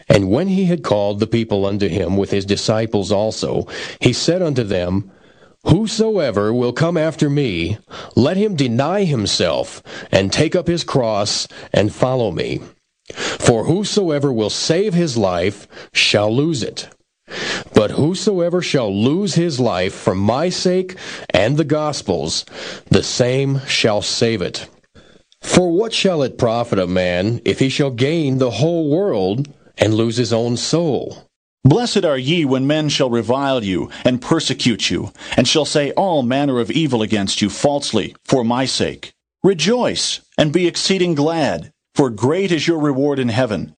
And when he had called the people unto him with his disciples also, he said unto them, Whosoever will come after me, let him deny himself, and take up his cross, and follow me. For whosoever will save his life shall lose it. But whosoever shall lose his life for my sake and the gospel's, the same shall save it. For what shall it profit a man if he shall gain the whole world and lose his own soul? Blessed are ye when men shall revile you, and persecute you, and shall say all manner of evil against you falsely, for my sake. Rejoice, and be exceeding glad, for great is your reward in heaven.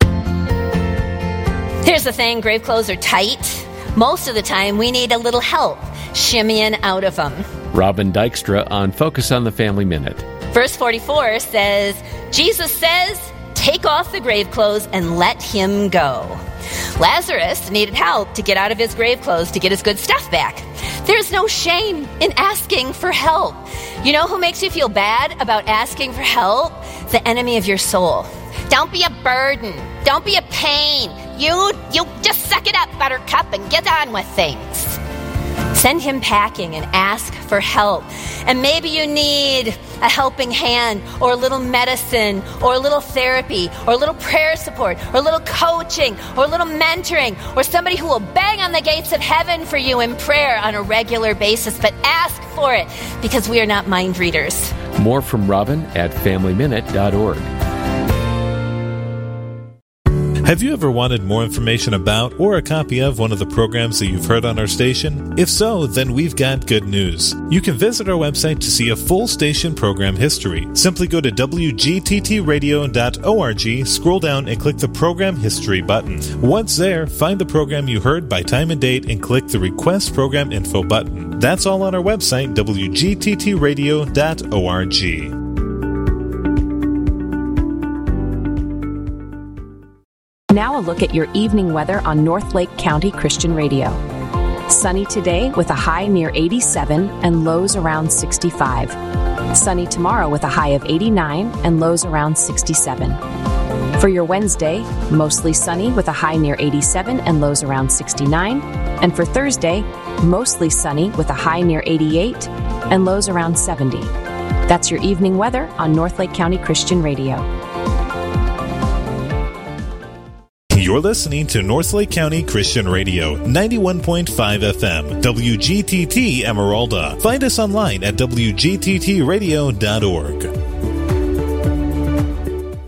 Here's the thing, grave clothes are tight. Most of the time, we need a little help shimmying out of them. Robin Dykstra on Focus on the Family Minute. Verse 44 says, Jesus says, take off the grave clothes and let him go. Lazarus needed help to get out of his grave clothes to get his good stuff back. There's no shame in asking for help. You know who makes you feel bad about asking for help? The enemy of your soul. Don't be a burden. Don't be a pain. You just suck it up, Buttercup, and get on with things. Send him packing and ask for help. And maybe you need a helping hand, or a little medicine, or a little therapy, or a little prayer support, or a little coaching, or a little mentoring, or somebody who will bang on the gates of heaven for you in prayer on a regular basis. But ask for it, because we are not mind readers. More from Robin at FamilyMinute.org. Have you ever wanted more information about or a copy of one of the programs that you've heard on our station? If so, then we've got good news. You can visit our website to see a full station program history. Simply go to wgttradio.org, scroll down and click the Program History button. Once there, find the program you heard by time and date and click the Request Program Info button. That's all on our website, wgttradio.org. Now a look at your evening weather on North Lake County Christian Radio. Sunny today with a high near 87 and lows around 65. Sunny tomorrow with a high of 89 and lows around 67. For your Wednesday, mostly sunny with a high near 87 and lows around 69. And for Thursday, mostly sunny with a high near 88 and lows around 70. That's your evening weather on North Lake County Christian Radio. You're listening to North Lake County Christian Radio, 91.5 FM, WGTT Emeralda. Find us online at wgttradio.org.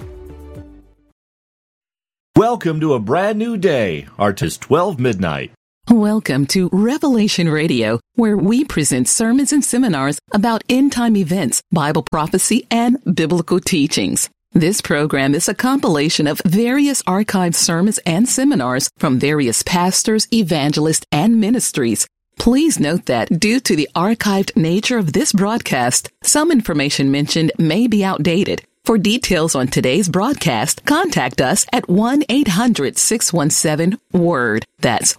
Welcome to a brand new day. Artist 12 midnight. Welcome to Revelation Radio, where we present sermons and seminars about end-time events, Bible prophecy, and biblical teachings. This program is a compilation of various archived sermons and seminars from various pastors, evangelists, and ministries. Please note that due to the archived nature of this broadcast, some information mentioned may be outdated. For details on today's broadcast, contact us at 1-800-617-WORD. That's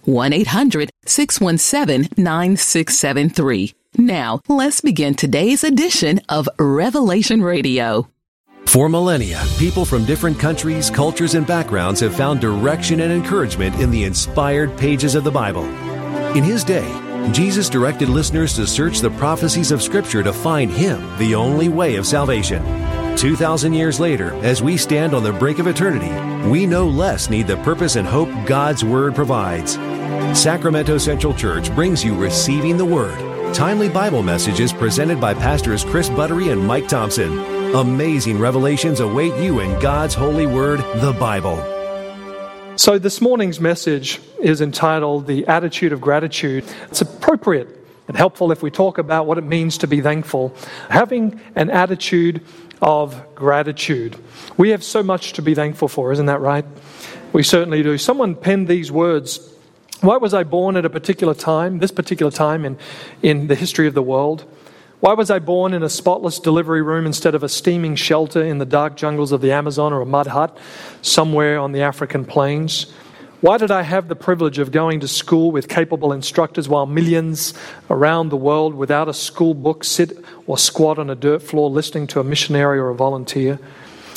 1-800-617-9673. Now, let's begin today's edition of Revelation Radio. For millennia, people from different countries, cultures, and backgrounds have found direction and encouragement in the inspired pages of the Bible. In His day, Jesus directed listeners to search the prophecies of Scripture to find Him, the only way of salvation. 2,000 years later, as we stand on the brink of eternity, we no less need the purpose and hope God's Word provides. Sacramento Central Church brings you Receiving the Word, timely Bible messages presented by Pastors Chris Buttery and Mike Thompson. Amazing revelations await you in God's holy word, the Bible. So this morning's message is entitled The Attitude of Gratitude. It's appropriate and helpful if we talk about what it means to be thankful. Having an attitude of gratitude. We have so much to be thankful for, isn't that right? We certainly do. Someone penned these words. Why was I born at a particular time, this particular time in the history of the world? Why was I born in a spotless delivery room instead of a steaming shelter in the dark jungles of the Amazon or a mud hut somewhere on the African plains? Why did I have the privilege of going to school with capable instructors while millions around the world without a school book sit or squat on a dirt floor listening to a missionary or a volunteer?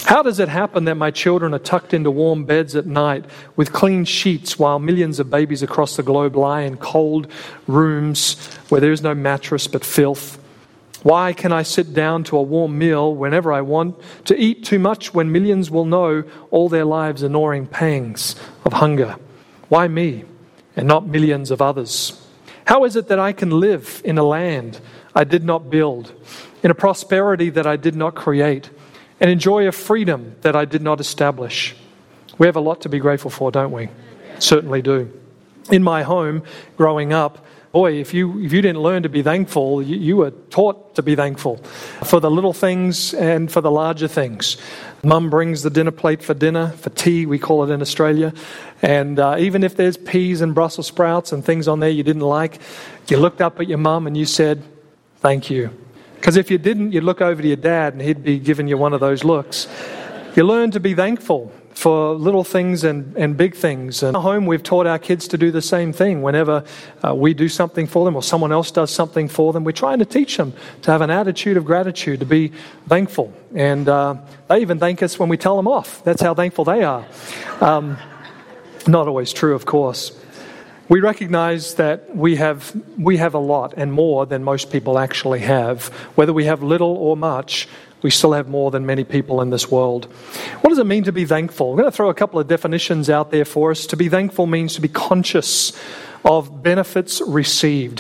How does it happen that my children are tucked into warm beds at night with clean sheets while millions of babies across the globe lie in cold rooms where there is no mattress but filth? Why can I sit down to a warm meal whenever I want to eat too much when millions will know all their lives are gnawing pangs of hunger? Why me and not millions of others? How is it that I can live in a land I did not build, in a prosperity that I did not create, and enjoy a freedom that I did not establish? We have a lot to be grateful for, don't we? Certainly do. In my home, growing up, boy, if you didn't learn to be thankful, you were taught to be thankful for the little things and for the larger things. Mum brings the dinner plate for dinner, for tea, we call it in Australia. And even if there's peas and Brussels sprouts and things on there you didn't like, you looked up at your mum and you said, thank you. Because if you didn't, you'd look over to your dad and he'd be giving you one of those looks. You learn to be thankful for little things and big things. And at home, we've taught our kids to do the same thing. Whenever we do something for them or someone else does something for them, we're trying to teach them to have an attitude of gratitude, to be thankful. And they even thank us when we tell them off. That's how thankful they are. Not always true, of course. We recognize that we have a lot and more than most people actually have. Whether we have little or much, we still have more than many people in this world. What does it mean to be thankful? I'm going to throw a couple of definitions out there for us. To be thankful means to be conscious of benefits received,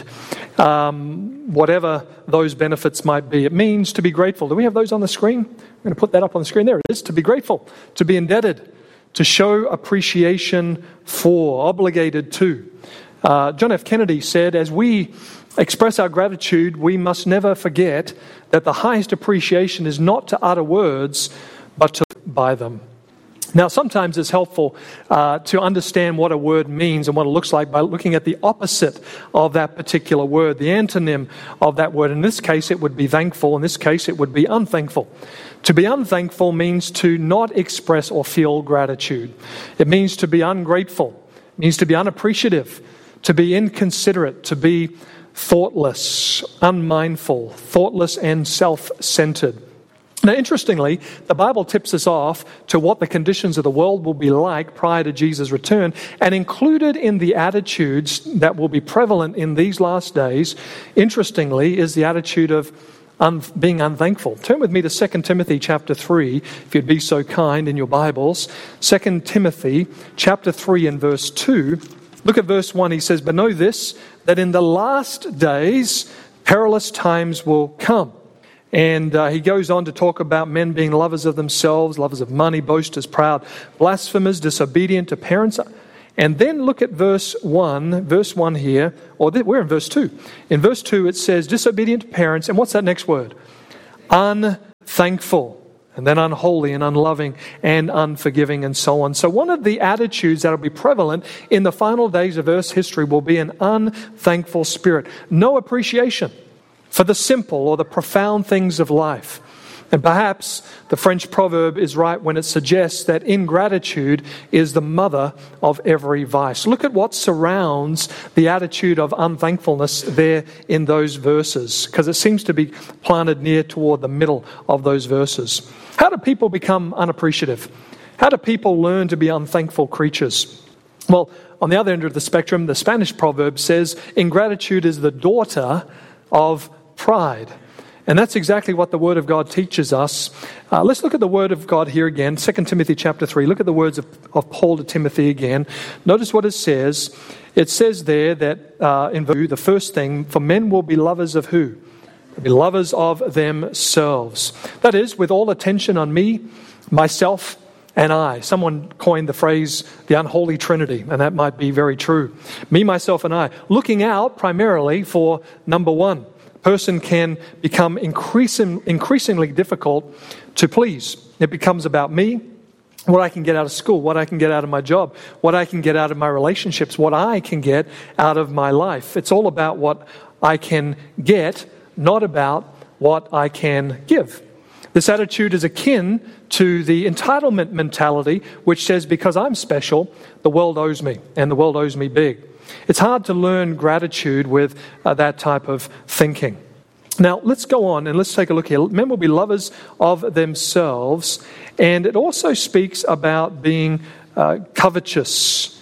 whatever those benefits might be. It means to be grateful. Do we have those on the screen? I'm going to put that up on the screen. There it is. To be grateful, to be indebted, to show appreciation for, obligated to. John F. Kennedy said, as we express our gratitude, we must never forget that the highest appreciation is not to utter words, but to live by them. Now, sometimes it's helpful to understand what a word means and what it looks like by looking at the opposite of that particular word, the antonym of that word. In this case, it would be thankful. In this case, it would be unthankful. To be unthankful means to not express or feel gratitude. It means to be ungrateful. It means to be unappreciative, to be inconsiderate, to be thoughtless, unmindful, thoughtless and self-centered. Now, interestingly, the Bible tips us off to what the conditions of the world will be like prior to Jesus' return, and included in the attitudes that will be prevalent in these last days, interestingly, is the attitude of being unthankful. Turn with me to 2 Timothy chapter 3, if you'd be so kind in your Bibles. 2 Timothy chapter 3 and verse 2. Look at verse 1. He says, "But know this, that in the last days perilous times will come." And he goes on to talk about men being lovers of themselves, lovers of money, boasters, proud, blasphemers, disobedient to parents. And then look at verse 1 here, we're in verse 2. In verse 2 it says, disobedient to parents, and what's that next word? Unthankful, and then unholy and unloving and unforgiving and so on. So one of the attitudes that will be prevalent in the final days of Earth's history will be an unthankful spirit. No appreciation for the simple or the profound things of life. And perhaps the French proverb is right when it suggests that ingratitude is the mother of every vice. Look at what surrounds the attitude of unthankfulness there in those verses, because it seems to be planted near toward the middle of those verses. How do people become unappreciative? How do people learn to be unthankful creatures? Well, on the other end of the spectrum, the Spanish proverb says, ingratitude is the daughter of pride. And that's exactly what the Word of God teaches us. Let's look at the Word of God here again, 2 Timothy chapter 3. Look at the words of Paul to Timothy again. Notice what it says. It says there that in the first thing, for men will be lovers of who? They'll be lovers of themselves. That is, with all attention on me, myself, and I. Someone coined the phrase, the unholy trinity, and that might be very true. Me, myself, and I. Looking out primarily for number one. Person can become increasingly difficult to please. It becomes about me, what I can get out of school, what I can get out of my job, what I can get out of my relationships, what I can get out of my life. It's all about what I can get, not about what I can give. This attitude is akin to the entitlement mentality, which says because I'm special, the world owes me, and the world owes me big. It's hard to learn gratitude with that type of thinking. Now, let's go on and let's take a look here. Men will be lovers of themselves, and it also speaks about being covetous,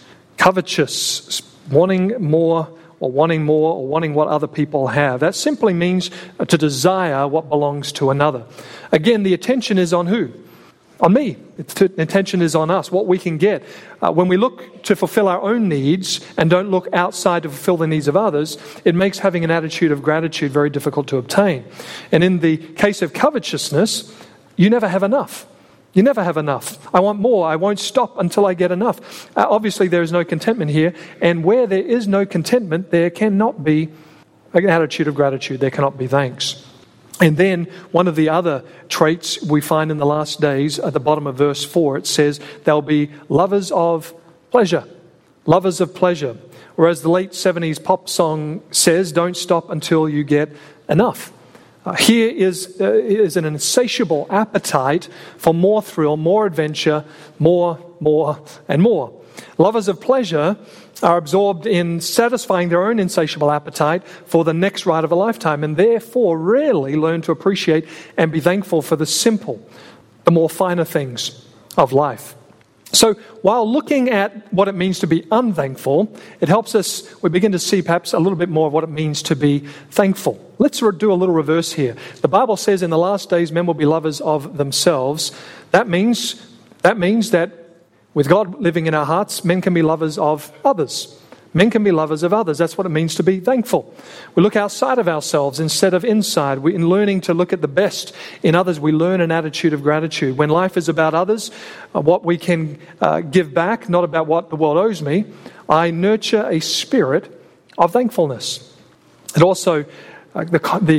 wanting more or wanting what other people have. That simply means to desire what belongs to another. Again, the attention is on who? On me. The attention is on us, what we can get. When we look to fulfill our own needs and don't look outside to fulfill the needs of others, it makes having an attitude of gratitude very difficult to obtain. And in the case of covetousness, you never have enough. You never have enough. I want more. I won't stop until I get enough. Obviously, there is no contentment here. And where there is no contentment, there cannot be an attitude of gratitude. There cannot be thanks. And then one of the other traits we find in the last days, at the bottom of verse 4, it says they'll be lovers of pleasure. Lovers of pleasure. Whereas the late 70s pop song says, don't stop until you get enough. Here is an insatiable appetite for more thrill, more adventure, more, and more. Lovers of pleasure are absorbed in satisfying their own insatiable appetite for the next ride of a lifetime, and therefore rarely learn to appreciate and be thankful for the simple, the more finer things of life. So while looking at what it means to be unthankful, it helps us, we begin to see perhaps a little bit more of what it means to be thankful. Let's do a little reverse here. The Bible says in the last days men will be lovers of themselves. That means that with God living in our hearts, men can be lovers of others. Men can be lovers of others. That's what it means to be thankful. We look outside of ourselves instead of inside. In learning to look at the best in others, we learn an attitude of gratitude. When life is about others, what we can give back, not about what the world owes me, I nurture a spirit of thankfulness. And also, the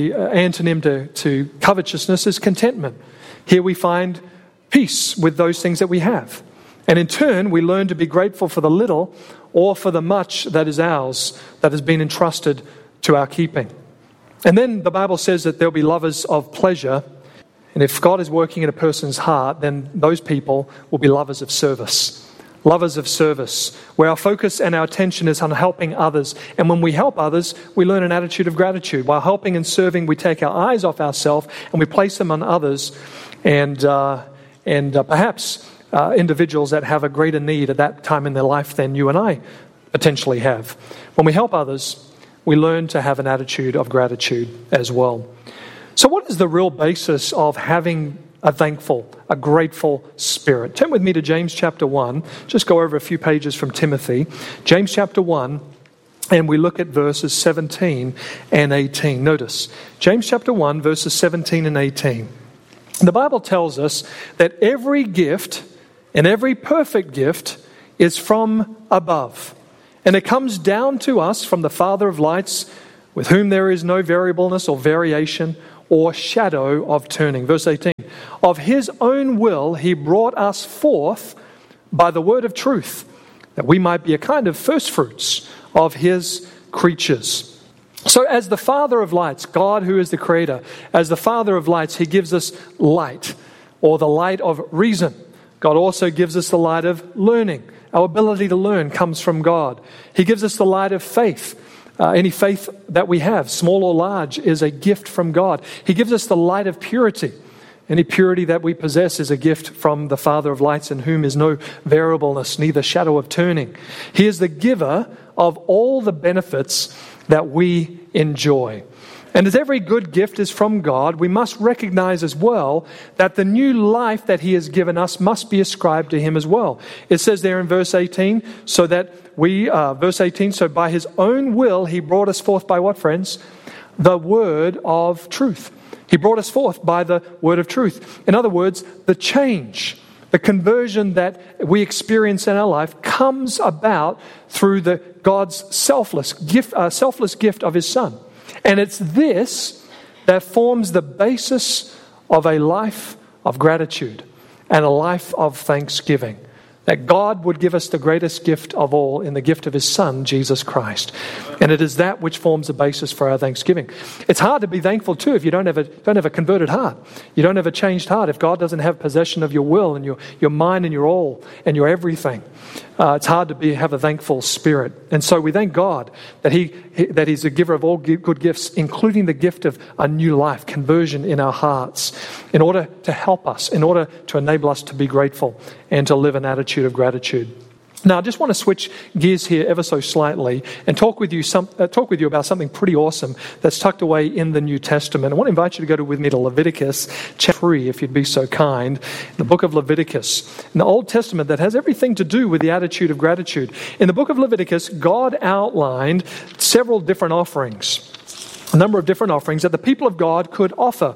antonym to covetousness is contentment. Here we find peace with those things that we have. And in turn, we learn to be grateful for the little or for the much that is ours, that has been entrusted to our keeping. And then the Bible says that there'll be lovers of pleasure. And if God is working in a person's heart, then those people will be lovers of service. Lovers of service, where our focus and our attention is on helping others. And when we help others, we learn an attitude of gratitude. While helping and serving, we take our eyes off ourselves and we place them on others. And perhaps individuals that have a greater need at that time in their life than you and I potentially have. When we help others, we learn to have an attitude of gratitude as well. So what is the real basis of having a thankful, a grateful spirit? Turn with me to James chapter 1. Just go over a few pages from Timothy. James chapter 1, and we look at verses 17 and 18. Notice, James chapter 1, verses 17 and 18. The Bible tells us that every gift and every perfect gift is from above. And it comes down to us from the Father of lights, with whom there is no variableness or variation or shadow of turning. Verse 18. Of his own will he brought us forth by the word of truth, that we might be a kind of firstfruits of his creatures. So as the Father of lights, God who is the Creator, as the Father of lights, he gives us light, or the light of reason. God also gives us the light of learning. Our ability to learn comes from God. He gives us the light of faith. Any faith that we have, small or large, is a gift from God. He gives us the light of purity. Any purity that we possess is a gift from the Father of lights, in whom is no variableness, neither shadow of turning. He is the giver of all the benefits that we enjoy. And as every good gift is from God, we must recognize as well that the new life that he has given us must be ascribed to him as well. It says there in verse 18, so by his own will he brought us forth by what, friends? The word of truth. He brought us forth by the word of truth. In other words, the change, the conversion that we experience in our life comes about through God's selfless gift of his Son. And it's this that forms the basis of a life of gratitude and a life of thanksgiving. that God would give us the greatest gift of all in the gift of His Son, Jesus Christ. And it is that which forms the basis for our thanksgiving. It's hard to be thankful too if you don't have a converted heart. You don't have a changed heart. If God doesn't have possession of your will and your mind and your all and your everything, it's hard to have a thankful spirit. And so we thank God that He's a giver of all good gifts, including the gift of a new life, conversion in our hearts, in order to help us, in order to enable us to be grateful and to live an attitude of gratitude. Now, I just want to switch gears here ever so slightly and talk with you about something pretty awesome that's tucked away in the New Testament. I want to invite you to go with me to Leviticus chapter 3, if you'd be so kind. The book of Leviticus, in the Old Testament, that has everything to do with the attitude of gratitude. In the book of Leviticus, God outlined several different offerings, a number of different offerings that the people of God could offer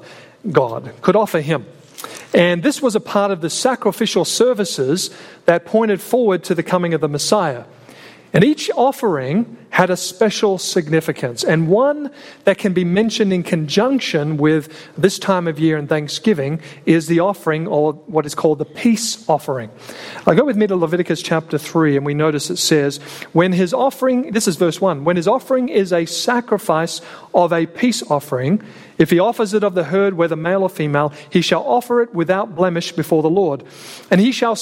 Him. And this was a part of the sacrificial services that pointed forward to the coming of the Messiah. And each offering had a special significance, and one that can be mentioned in conjunction with this time of year and Thanksgiving is the offering, or what is called the peace offering. Go with me to Leviticus chapter 3, and we notice it says, when his offering, this is verse 1, when his offering is a sacrifice of a peace offering, if he offers it of the herd, whether male or female, he shall offer it without blemish before the Lord. And he shall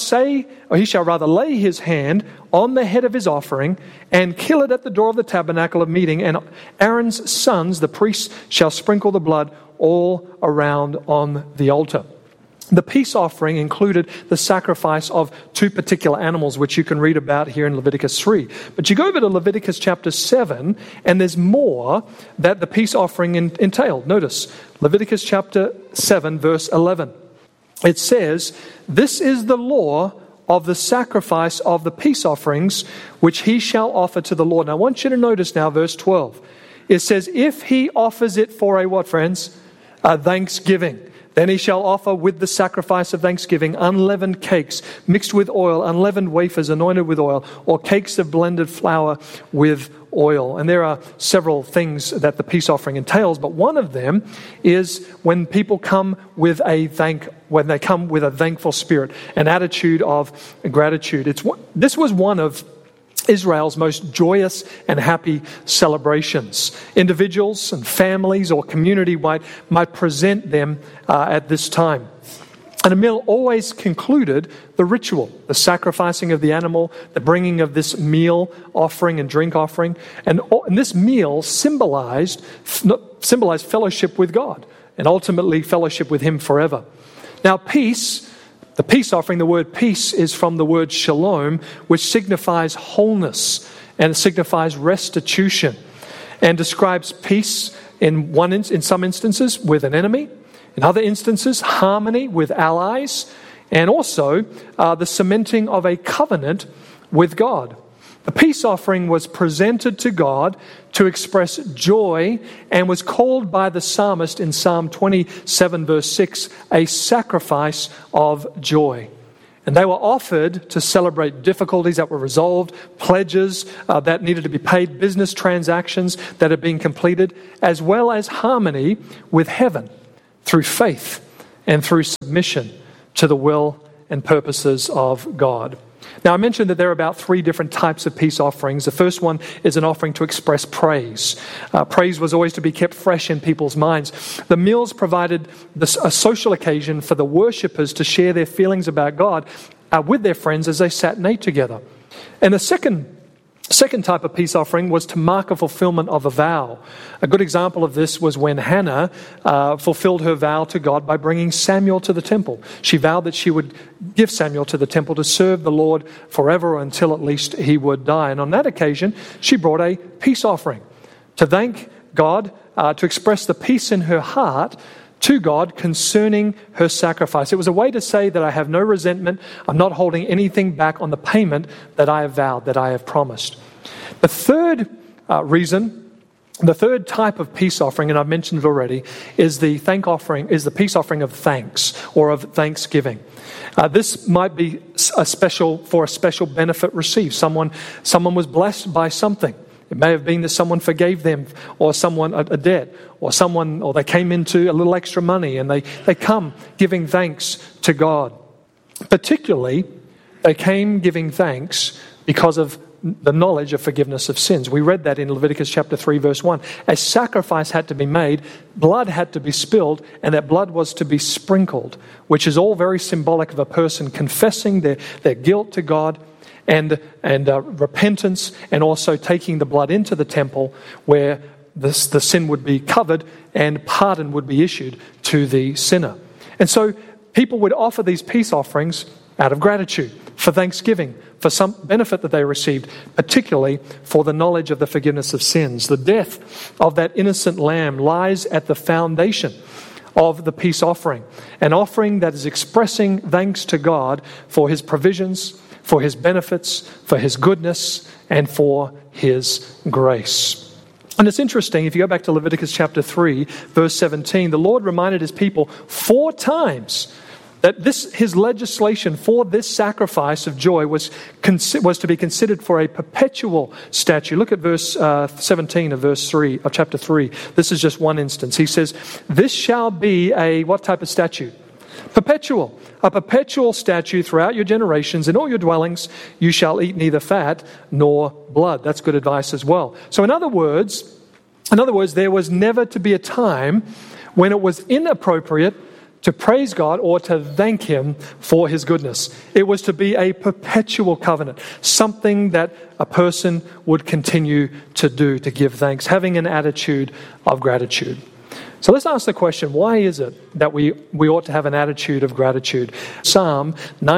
lay his hand on the head of his offering and kill it at the door of the tabernacle of meeting. And Aaron's sons, the priests, shall sprinkle the blood all around on the altar. The peace offering included the sacrifice of two particular animals, which you can read about here in Leviticus 3. But you go over to Leviticus chapter 7, and there's more that the peace offering entailed. Notice, Leviticus chapter 7, verse 11. It says, "This is the law of the sacrifice of the peace offerings, which he shall offer to the Lord." Now, I want you to notice now, verse 12. It says, if he offers it for a what, friends? A thanksgiving. Then he shall offer with the sacrifice of thanksgiving unleavened cakes mixed with oil, unleavened wafers anointed with oil, or cakes of blended flour with oil. And there are several things that the peace offering entails, but one of them is when people come with a thankful spirit, an attitude of gratitude. This was one of Israel's most joyous and happy celebrations. Individuals and families or community might present them at this time. And a meal always concluded the ritual, the sacrificing of the animal, the bringing of this meal offering and drink offering. And this meal symbolized fellowship with God and ultimately fellowship with Him forever. Now, the peace offering, the word peace is from the word shalom, which signifies wholeness and signifies restitution and describes peace in some instances with an enemy, in other instances harmony with allies, and also the cementing of a covenant with God. The peace offering was presented to God to express joy and was called by the psalmist in Psalm 27 verse 6 a sacrifice of joy. And they were offered to celebrate difficulties that were resolved, pledges that needed to be paid, business transactions that had been completed, as well as harmony with heaven through faith and through submission to the will and purposes of God. Now, I mentioned that there are about 3 different types of peace offerings. The first one is an offering to express praise. Praise was always to be kept fresh in people's minds. The meals provided a social occasion for the worshippers to share their feelings about God with their friends as they sat and ate together. And the second type of peace offering was to mark a fulfillment of a vow. A good example of this was when Hannah fulfilled her vow to God by bringing Samuel to the temple. She vowed that she would give Samuel to the temple to serve the Lord forever until at least he would die. And on that occasion, she brought a peace offering to thank God, to express the peace in her heart to God concerning her sacrifice. It was a way to say that I have no resentment, I'm not holding anything back on the payment that I have vowed, that I have promised. The third type of peace offering, and I've mentioned it already, is the peace offering of thanks or of thanksgiving. This might be for a special benefit received. Someone was blessed by something. It may have been that someone forgave them or someone a debt or they came into a little extra money and they come giving thanks to God. Particularly They came giving thanks because of the knowledge of forgiveness of sins. We read that in Leviticus chapter 3, verse 1. A sacrifice had to be made, blood had to be spilled, and that blood was to be sprinkled, which is all very symbolic of a person confessing their guilt to God and repentance, and also taking the blood into the temple where the sin would be covered and pardon would be issued to the sinner. And so people would offer these peace offerings out of gratitude, for thanksgiving, for some benefit that they received, particularly for the knowledge of the forgiveness of sins. The death of that innocent lamb lies at the foundation of the peace offering, an offering that is expressing thanks to God for his provisions, for his benefits, for his goodness, and for his grace. And it's interesting, if you go back to Leviticus chapter 3, verse 17, the Lord reminded his people 4 times that his legislation for this sacrifice of joy was to be considered for a perpetual statute. Look at verse 17 of verse 3 of chapter 3. This is just one instance. He says, "This shall be a," what type of statute? Perpetual. A perpetual statute throughout your generations. In all your dwellings you shall eat neither fat nor blood. That's good advice as well. So in other words, there was never to be a time when it was inappropriate to praise God or to thank him for his goodness. It was to be a perpetual covenant, something that a person would continue to do, to give thanks, having an attitude of gratitude. So let's ask the question, why is it that we ought to have an attitude of gratitude? Psalm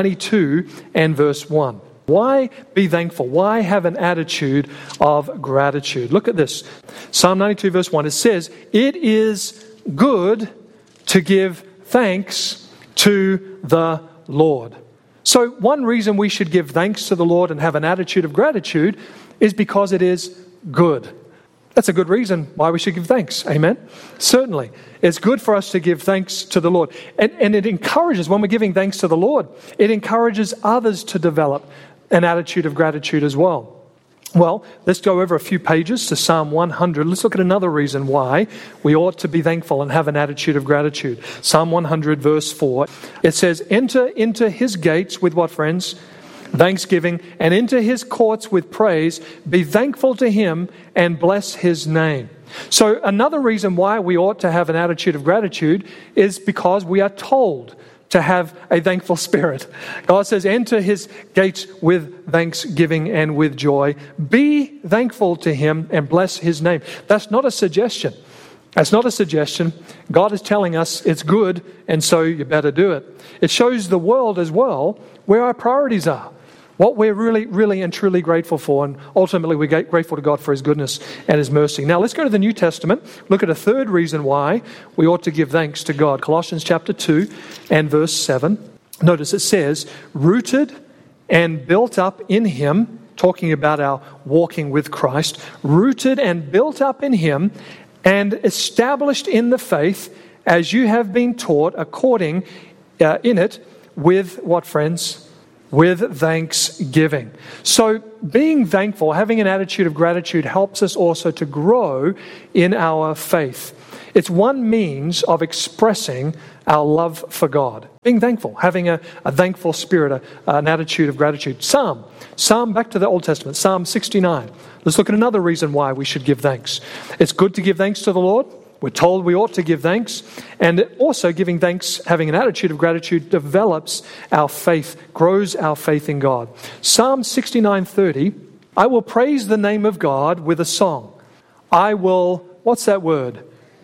92 and verse 1. Why be thankful? Why have an attitude of gratitude? Look at this. Psalm 92 verse 1. It says, "It is good to give thanks to the Lord." So one reason we should give thanks to the Lord and have an attitude of gratitude is because it is good. That's a good reason why we should give thanks. Amen? Certainly. It's good for us to give thanks to the Lord. And it encourages, when we're giving thanks to the Lord, it encourages others to develop an attitude of gratitude as well. Well, let's go over a few pages to Psalm 100. Let's look at another reason why we ought to be thankful and have an attitude of gratitude. Psalm 100 verse 4. It says, "Enter into his gates with" what, friends? Thanksgiving, "and into his courts with praise. Be thankful to him and bless his name." So another reason why we ought to have an attitude of gratitude is because we are told to have a thankful spirit. God says, enter his gates with thanksgiving and with joy. Be thankful to him and bless his name. That's not a suggestion. That's not a suggestion. God is telling us it's good, and so you better do it. It shows the world as well where our priorities are, what we're really, really and truly grateful for, and ultimately we're grateful to God for his goodness and his mercy. Now let's go to the New Testament. Look at a third reason why we ought to give thanks to God. Colossians chapter 2 and verse 7. Notice it says, "Rooted and built up in him," talking about our walking with Christ, "rooted and built up in him, and established in the faith, as you have been taught, according in it, with" what, friends? With thanksgiving. So being thankful, having an attitude of gratitude, helps us also to grow in our faith. It's one means of expressing our love for God. Being thankful, having a thankful spirit, an attitude of gratitude. Psalm, back to the Old Testament, Psalm 69. Let's look at another reason why we should give thanks. It's good to give thanks to the Lord. We're told we ought to give thanks. And also giving thanks, having an attitude of gratitude, develops our faith, grows our faith in God. Psalm 69:30, "I will praise the name of God with a song. I will," what's that word?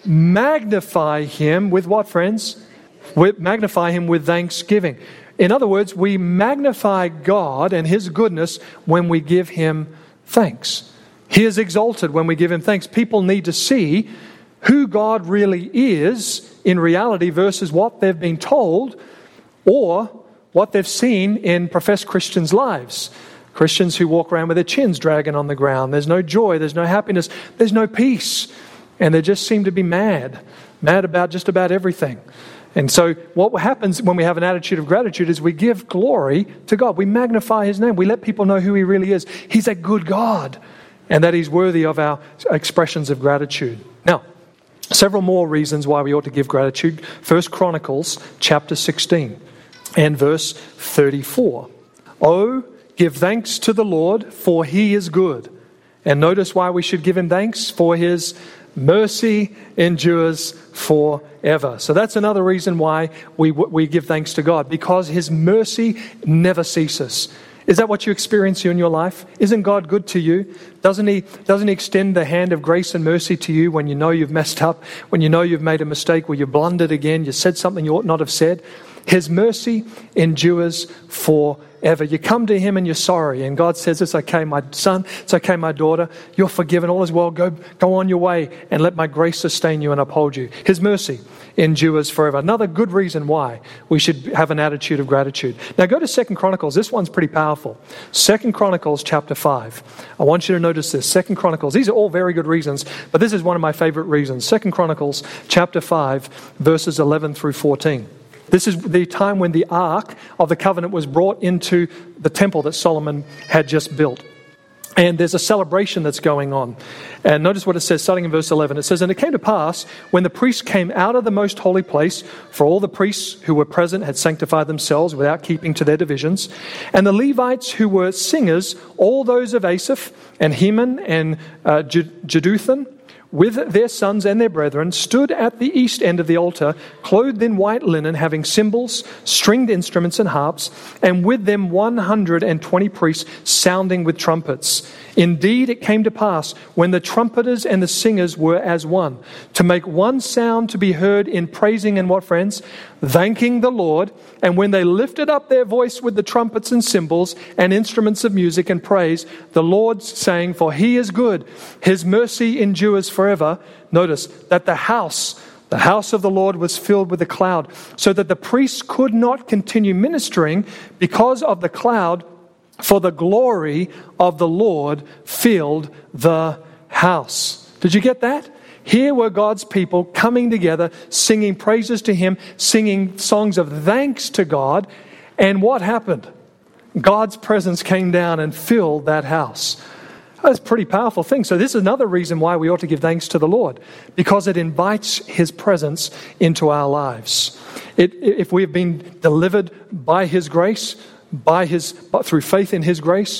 "Magnify him" with what, friends? Magnify him with thanksgiving. In other words, we magnify God and his goodness when we give him thanks. He is exalted when we give him thanks. People need to see who God really is in reality versus what they've been told or what they've seen in professed Christians' lives. Christians who walk around with their chins dragging on the ground. There's no joy, there's no happiness, there's no peace. And they just seem to be mad about just about everything. And so what happens when we have an attitude of gratitude is we give glory to God. We magnify his name. We let people know who he really is. He's a good God, and that he's worthy of our expressions of gratitude. Now, several more reasons why we ought to give gratitude. 1 Chronicles chapter 16 and verse 34. Oh, give thanks to the Lord, for he is good. And notice why we should give him thanks: for his mercy endures forever. So that's another reason why we give thanks to God, because his mercy never ceases. Is that what you experience in your life? Isn't God good to you? Doesn't he extend the hand of grace and mercy to you when you know you've messed up, when you know you've made a mistake, where you blundered again, you said something you ought not have said? His mercy endures forever. You come to him and you're sorry, and God says, it's okay, my son, it's okay, my daughter, you're forgiven, all is well, go on your way, and let my grace sustain you and uphold you. His mercy endures forever. Another good reason why we should have an attitude of gratitude. Now go to 2 Chronicles. This one's pretty powerful. 2 Chronicles chapter 5. I want you to notice this. 2 Chronicles. These are all very good reasons, but this is one of my favorite reasons. 2 Chronicles chapter 5, verses 11 through 14. This is the time when the Ark of the Covenant was brought into the temple that Solomon had just built. And there's a celebration that's going on. And notice what it says, starting in verse 11. It says, "And it came to pass, when the priests came out of the most holy place, for all the priests who were present had sanctified themselves without keeping to their divisions, and the Levites who were singers, all those of Asaph, and Heman, and Jeduthun, with their sons and their brethren, stood at the east end of the altar, clothed in white linen, having cymbals, stringed instruments, and harps, and with them 120 priests sounding with trumpets. Indeed, it came to pass, when the trumpeters and the singers were as one, to make one sound to be heard in praising and what, friends? Thanking the Lord. And when they lifted up their voice with the trumpets and cymbals and instruments of music and praise, the Lord saying, for he is good, his mercy endures forever. Notice that the house of the Lord was filled with a cloud, so that the priests could not continue ministering because of the cloud, for the glory of the Lord filled the house." Did you get that? Here were God's people coming together, singing praises to him, singing songs of thanks to God. And what happened? God's presence came down and filled that house. That's a pretty powerful thing. So this is another reason why we ought to give thanks to the Lord, because it invites his presence into our lives. If we have been delivered by his grace, through faith in his grace,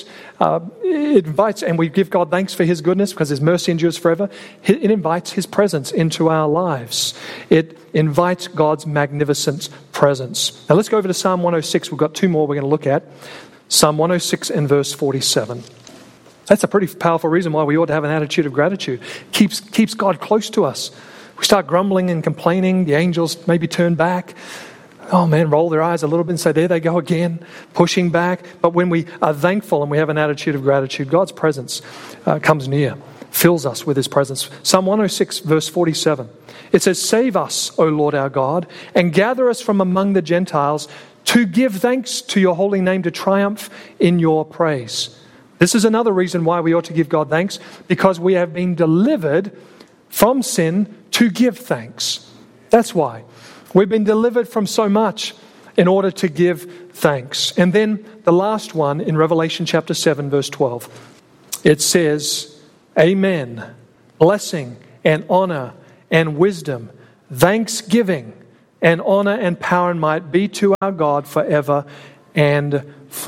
it invites, and we give God thanks for his goodness because his mercy endures forever. It invites his presence into our lives. It invites God's magnificent presence. Now let's go over to Psalm 106. We've got two more we're going to look at. Psalm 106 and verse 47. That's a pretty powerful reason why we ought to have an attitude of gratitude. Keeps God close to us. We start grumbling and complaining, the angels maybe turn back. Oh man, roll their eyes a little bit and say, there they go again, pushing back. But when we are thankful and we have an attitude of gratitude, God's presence comes near, fills us with his presence. Psalm 106 verse 47. It says, "Save us, O Lord our God, and gather us from among the Gentiles, to give thanks to your holy name, to triumph in your praise." This is another reason why we ought to give God thanks, because we have been delivered from sin to give thanks. That's why. We've been delivered from so much in order to give thanks. And then the last one in Revelation chapter 7, verse 12. It says, "Amen, blessing and honor and wisdom, thanksgiving and honor and power and might be to our God forever and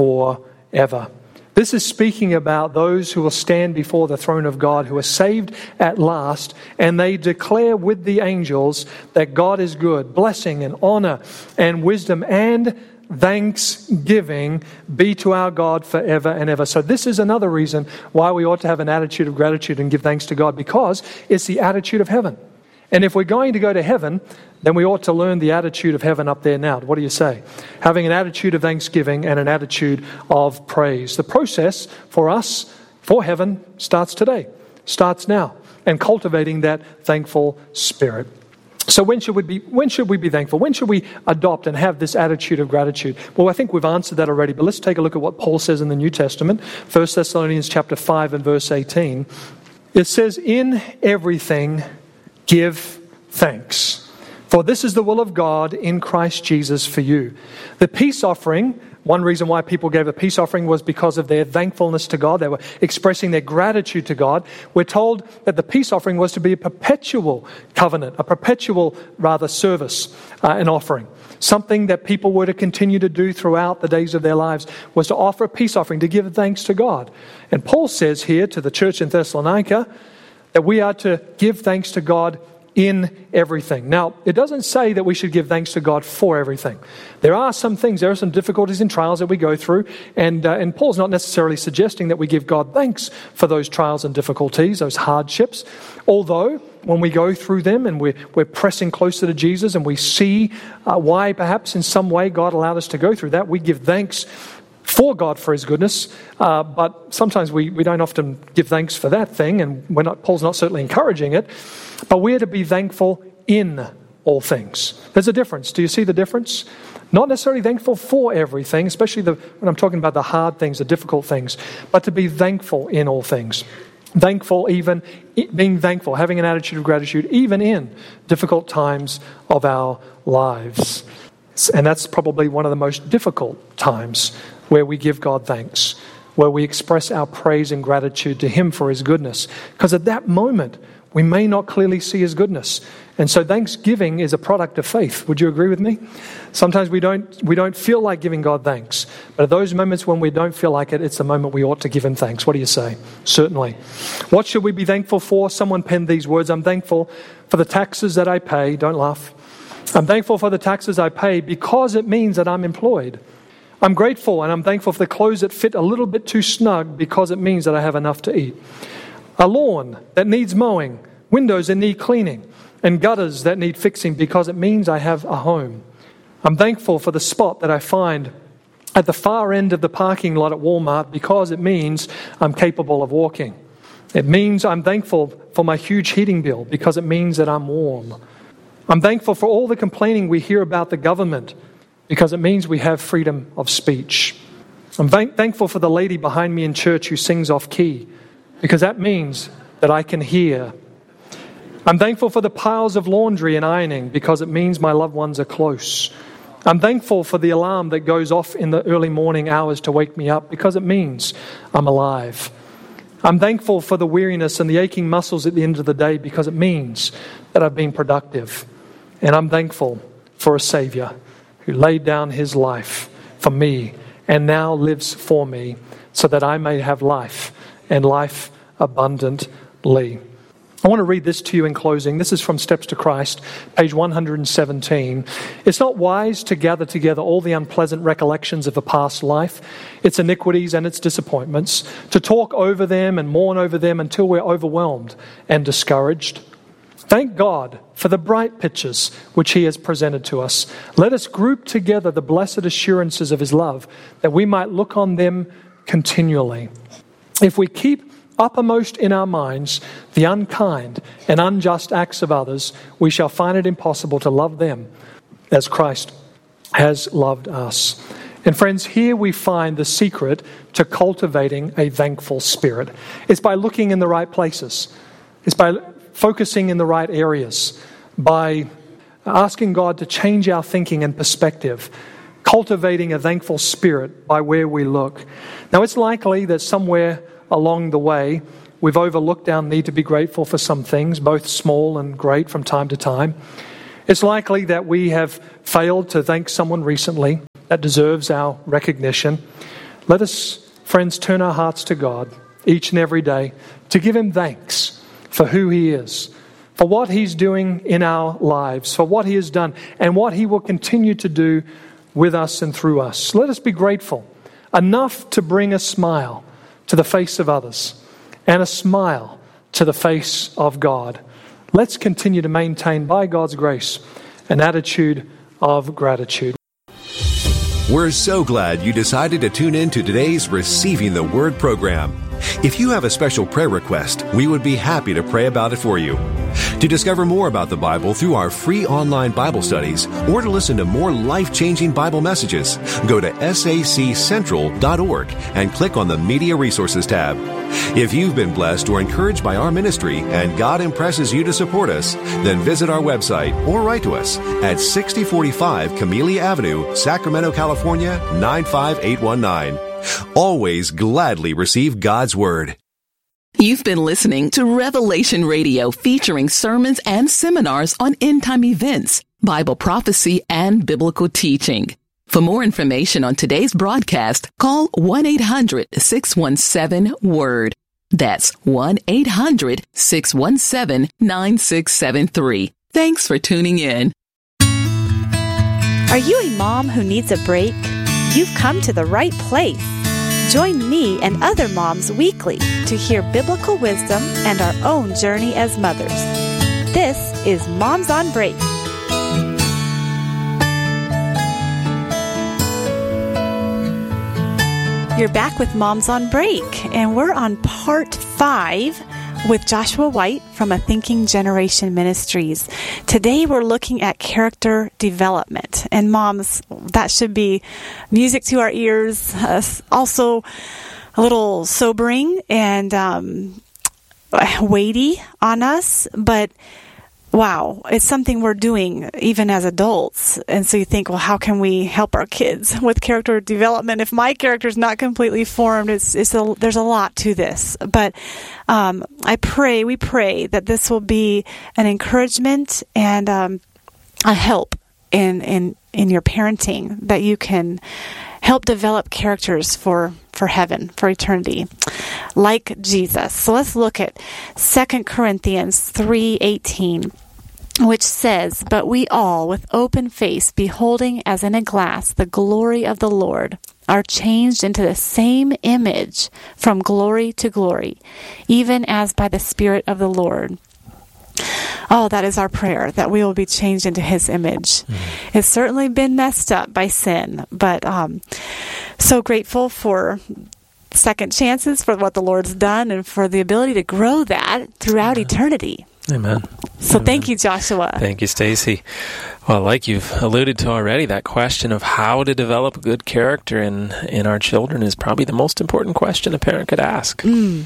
forever." This is speaking about those who will stand before the throne of God, who are saved at last, and they declare with the angels that God is good. Blessing and honor and wisdom and thanksgiving be to our God forever and ever. So this is another reason why we ought to have an attitude of gratitude and give thanks to God, because it's the attitude of heaven. And if we're going to go to heaven, then we ought to learn the attitude of heaven up there now. What do you say? Having an attitude of thanksgiving and an attitude of praise. The process for us, for heaven, starts today, starts now, and cultivating that thankful spirit. So when should we be thankful? When should we adopt and have this attitude of gratitude? Well, I think we've answered that already, but let's take a look at what Paul says in the New Testament. 1 Thessalonians chapter 5 and verse 18. It says, "In everything give thanks, for this is the will of God in Christ Jesus for you." The peace offering One reason why people gave a peace offering was because of their thankfulness to God. They were expressing their gratitude to God. We're told that the peace offering was to be a perpetual covenant, a perpetual, service, an offering. Something that people were to continue to do throughout the days of their lives was to offer a peace offering, to give thanks to God. And Paul says here to the church in Thessalonica that we are to give thanks to God in everything. Now, it doesn't say that we should give thanks to God for everything. There are some difficulties and trials that we go through, and Paul's not necessarily suggesting that we give God thanks for those trials and difficulties, those hardships, although when we go through them and we're pressing closer to Jesus and we see why perhaps in some way God allowed us to go through that, we give thanks for God for His goodness, but sometimes we don't often give thanks for that thing, and Paul's not certainly encouraging it, but we're to be thankful in all things. There's a difference. Do you see the difference? Not necessarily thankful for everything, especially when I'm talking about the hard things, the difficult things, but to be thankful in all things. Thankful, even being thankful, having an attitude of gratitude, even in difficult times of our lives. And that's probably one of the most difficult times, where we give God thanks, where we express our praise and gratitude to Him for His goodness. Because at that moment, we may not clearly see His goodness. And so thanksgiving is a product of faith. Would you agree with me? Sometimes we don't feel like giving God thanks. But at those moments when we don't feel like it, it's the moment we ought to give Him thanks. What do you say? Certainly. What should we be thankful for? Someone penned these words: I'm thankful for the taxes that I pay. Don't laugh. I'm thankful for the taxes I pay because it means that I'm employed. I'm grateful and I'm thankful for the clothes that fit a little bit too snug because it means that I have enough to eat. A lawn that needs mowing, windows that need cleaning, and gutters that need fixing because it means I have a home. I'm thankful for the spot that I find at the far end of the parking lot at Walmart because it means I'm capable of walking. It means I'm thankful for my huge heating bill because it means that I'm warm. I'm thankful for all the complaining we hear about the government because it means we have freedom of speech. I'm thankful for the lady behind me in church who sings off key because that means that I can hear. I'm thankful for the piles of laundry and ironing because it means my loved ones are close. I'm thankful for the alarm that goes off in the early morning hours to wake me up because it means I'm alive. I'm thankful for the weariness and the aching muscles at the end of the day because it means that I've been productive. And I'm thankful for a Savior who laid down His life for me and now lives for me so that I may have life and life abundantly. I want to read this to you in closing. This is from Steps to Christ, page 117. It's not wise to gather together all the unpleasant recollections of a past life, its iniquities and its disappointments, to talk over them and mourn over them until we're overwhelmed and discouraged. Thank God for the bright pictures which He has presented to us. Let us group together the blessed assurances of His love, that we might look on them continually. If we keep uppermost in our minds the unkind and unjust acts of others, we shall find it impossible to love them as Christ has loved us. And friends, here we find the secret to cultivating a thankful spirit. It's by looking in the right places. It's by focusing in the right areas, by asking God to change our thinking and perspective, cultivating a thankful spirit by where we look. Now, it's likely that somewhere along the way, we've overlooked our need to be grateful for some things, both small and great from time to time. It's likely that we have failed to thank someone recently that deserves our recognition. Let us, friends, turn our hearts to God each and every day to give Him thanks for who He is, for what He's doing in our lives, for what He has done, and what He will continue to do with us and through us. Let us be grateful enough to bring a smile to the face of others and a smile to the face of God. Let's continue to maintain, by God's grace, an attitude of gratitude. We're so glad you decided to tune in to today's Receiving the Word program. If you have a special prayer request, we would be happy to pray about it for you. To discover more about the Bible through our free online Bible studies or to listen to more life-changing Bible messages, go to saccentral.org and click on the Media Resources tab. If you've been blessed or encouraged by our ministry and God impresses you to support us, then visit our website or write to us at 6045 Camellia Avenue, Sacramento, California, 95819. Always gladly receive God's Word. You've been listening to Revelation Radio, featuring sermons and seminars on end-time events, Bible prophecy, and biblical teaching. For more information on today's broadcast, call 1-800-617-WORD. That's 1-800-617-9673. Thanks for tuning in. Are you a mom who needs a break? You've come to the right place. Join me and other moms weekly to hear biblical wisdom and our own journey as mothers. This is Moms on Break. You're back with Moms on Break, and we're on part 5 with Joshua White from A Thinking Generation Ministries. Today we're looking at character development. And moms, that should be music to our ears, also a little sobering and weighty on us, but wow, it's something we're doing even as adults. And so you think, well, how can we help our kids with character development if my character's not completely formed? There's a lot to this. But we pray that this will be an encouragement and a help in your parenting, that you can help develop characters for heaven, for eternity, like Jesus. So let's look at 2 Corinthians 3:18, which says, "But we all, with open face, beholding as in a glass the glory of the Lord, are changed into the same image from glory to glory, even as by the Spirit of the Lord." Oh, that is our prayer, that we will be changed into His image. It's certainly been messed up by sin, but so grateful for second chances, for what the Lord's done, and for the ability to grow that throughout eternity. Amen. So thank you, Joshua. Thank you, Stacy. Well, like you've alluded to already, that question of how to develop good character in our children is probably the most important question a parent could ask.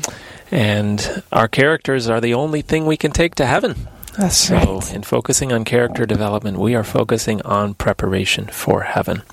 And our characters are the only thing we can take to heaven. That's right. So in focusing on character development, we are focusing on preparation for heaven.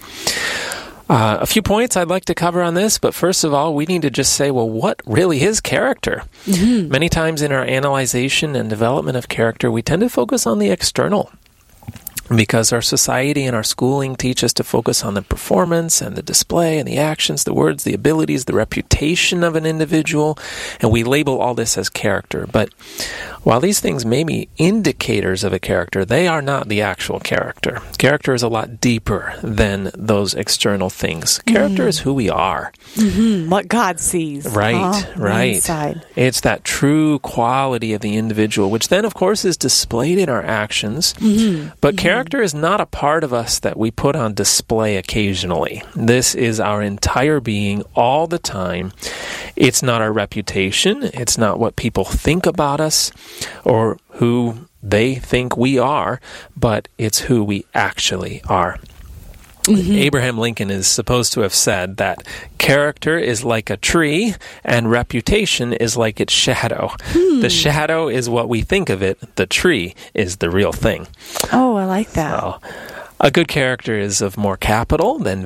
A few points I'd like to cover on this, but first of all, we need to just say, well, what really is character? Many times in our analyzation and development of character, we tend to focus on the external, because our society and our schooling teach us to focus on the performance and the display and the actions, the words, the abilities, the reputation of an individual, and we label all this as character. But while these things may be indicators of a character, they are not the actual character. Character is a lot deeper than those external things. Character is who we are. What God sees. Right. Inside. It's that true quality of the individual, which then, of course, is displayed in our actions. But character is not a part of us that we put on display occasionally. This is our entire being all the time. It's not our reputation. It's not what people think about us or who they think we are, but it's who we actually are. Abraham Lincoln is supposed to have said that character is like a tree and reputation is like its shadow. The shadow is what we think of it. The tree is the real thing. Oh, I like that. So, a good character is of more capital than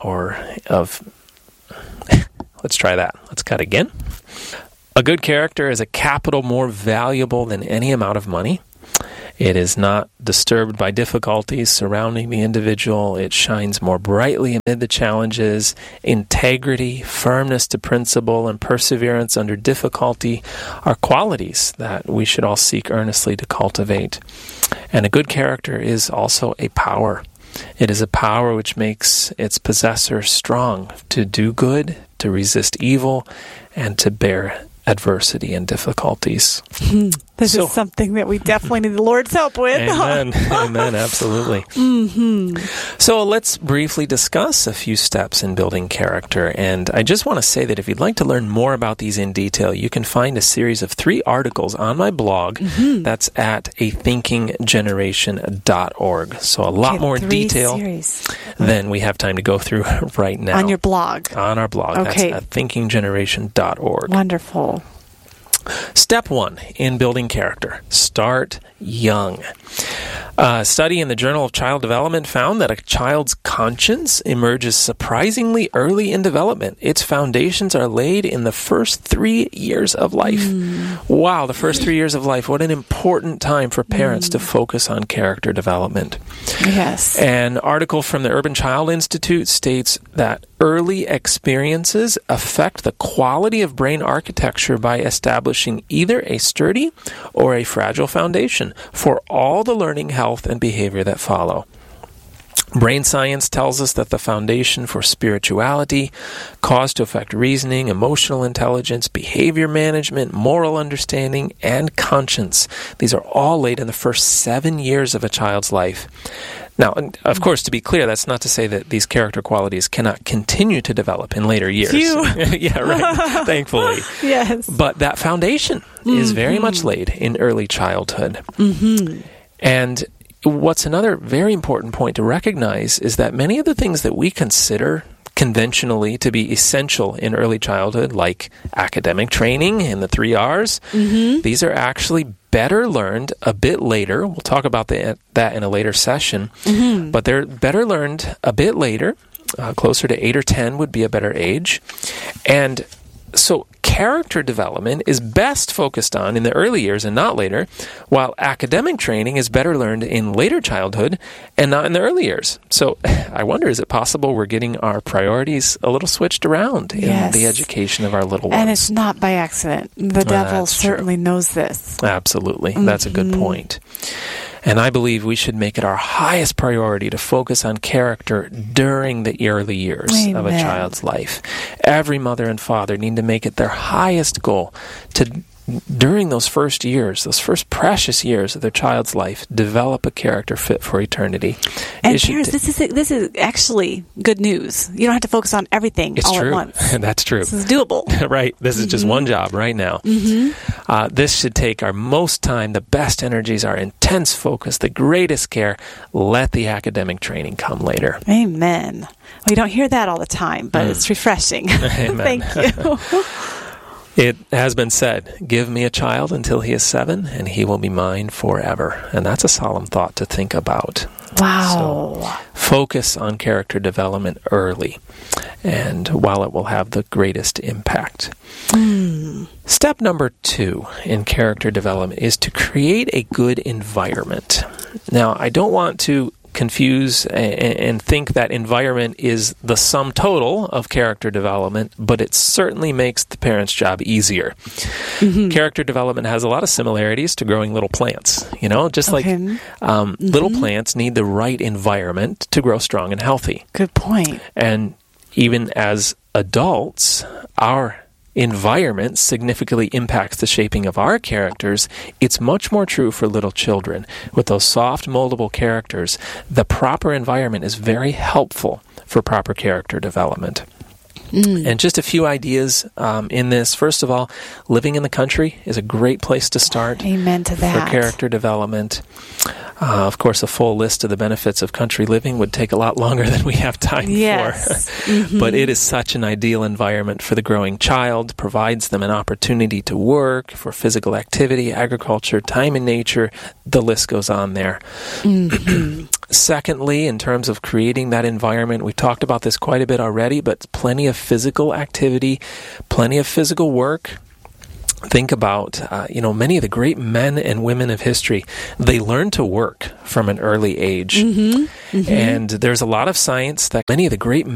let's try that. Let's cut again. A good character is a capital more valuable than any amount of money. It is not disturbed by difficulties surrounding the individual. It shines more brightly amid the challenges. Integrity, firmness to principle, and perseverance under difficulty are qualities that we should all seek earnestly to cultivate. And a good character is also a power. It is a power which makes its possessor strong to do good, to resist evil, and to bear adversity and difficulties. This is something that we definitely need the Lord's help with. Amen. Amen. Absolutely. So let's briefly discuss a few steps in building character. And I just want to say that if you'd like to learn more about these in detail, you can find a series of 3 articles on my blog. That's at athinkinggeneration.org. So a lot more detail than we have time to go through right now. On your blog. On our blog. Okay. That's at thinkinggeneration.org. Wonderful. Step 1 in building character, start young. A study in the Journal of Child Development found that a child's conscience emerges surprisingly early in development. Its foundations are laid in the first 3 years of life. Wow, the first 3 years of life. What an important time for parents to focus on character development. Yes. An article from the Urban Child Institute states that early experiences affect the quality of brain architecture by establishing either a sturdy or a fragile foundation for all the learning, health, and behavior that follow. Brain science tells us that the foundation for spirituality, cause to affect reasoning, emotional intelligence, behavior management, moral understanding, and conscience. These are all laid in the first 7 years of a child's life. Now, of course, to be clear, that's not to say that these character qualities cannot continue to develop in later years. Yeah, right. Thankfully. Yes. But that foundation is very much laid in early childhood. And what's another very important point to recognize is that many of the things that we consider conventionally to be essential in early childhood, like academic training and the 3 R's, these are actually better learned a bit later. We'll talk about that in a later session. But they're better learned a bit later. Closer to 8 or 10 would be a better age. And so character development is best focused on in the early years and not later, while academic training is better learned in later childhood and not in the early years. So I wonder, is it possible we're getting our priorities a little switched around in the education of our little ones? And it's not by accident. The devil certainly knows this. Absolutely. That's a good point. And I believe we should make it our highest priority to focus on character during the early years of a child's life. Every mother and father need to make it their highest goal to, during those first years, those first precious years of their child's life, develop a character fit for eternity. And parents, this is actually good news. You don't have to focus on everything at once. That's true. This is doable. Right. This is just one job right now. This should take our most time, the best energies, our intense focus, the greatest care. Let the academic training come later. Amen. We don't hear that all the time, but it's refreshing. Amen. Thank you. It has been said, give me a child until he is 7, and he will be mine forever. And that's a solemn thought to think about. Wow. So, focus on character development early, and while it will have the greatest impact. Step number 2 in character development is to create a good environment. Now, I don't want to confuse and think that environment is the sum total of character development, but it certainly makes the parent's job easier. Character development has a lot of similarities to growing little plants. You know, just like little plants need the right environment to grow strong and healthy. Good point. And even as adults, our environment significantly impacts the shaping of our characters. It's much more true for little children. With those soft, moldable characters, the proper environment is very helpful for proper character development. And just a few ideas in this. First of all, living in the country is a great place to start. Amen to that. For character development. Of course, a full list of the benefits of country living would take a lot longer than we have time for. But it is such an ideal environment for the growing child, provides them an opportunity to work, for physical activity, agriculture, time in nature. The list goes on there. Secondly, in terms of creating that environment, we've talked about this quite a bit already, but plenty of physical activity, plenty of physical work. Think about, many of the great men and women of history, they learned to work from an early age. And there's a lot of science that many of the great